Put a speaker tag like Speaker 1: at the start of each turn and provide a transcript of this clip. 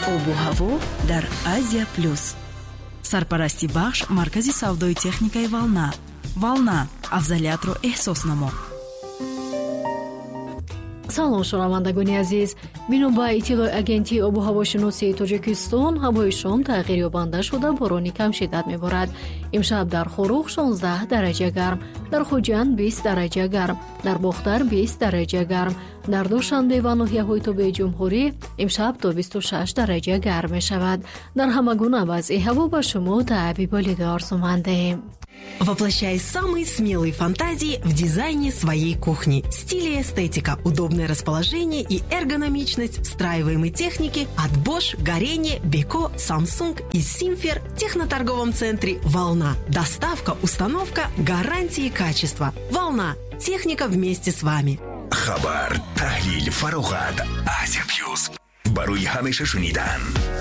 Speaker 1: обу ҳаво дар Азия плюс. Сарпарасти бахш маркази савдои техникаи Волна. Волна, афзалиятро эҳсос намо.
Speaker 2: салом шунавандагони азиз, бино ба иттилои агентии обу ҳавошиносии Тоҷикистон, ҳавои шом тағйирёбанда шуда борони кам шиддат меборад. имшаб дар Хорух 16 дараҷа гарм, дар Хуҷанд 20 дараҷа гарм, дар Бохтар 20 дараҷа гарм, дар Душанбе ва ноҳияҳои тобеи ҷумҳурӣ имшаб то 26 дараҷа гарм мешавад. Дар ҳама гуна вазъи ҳаво ба шумо таъбибо лида орзумандем.
Speaker 3: Воплощай самые смелые фантазии в дизайне своей кухни. Стиль и эстетика, удобное расположение и эргономичность встраиваемой техники от Bosch, Горение, Beko, Samsung и Simfer в техноторговом центре «Волна». Доставка, установка, гарантии качества. «Волна». Техника вместе с вами.
Speaker 4: Хабар, таҳлил, фароғат, Азия Плюс. Барои ҳамеша шунидан.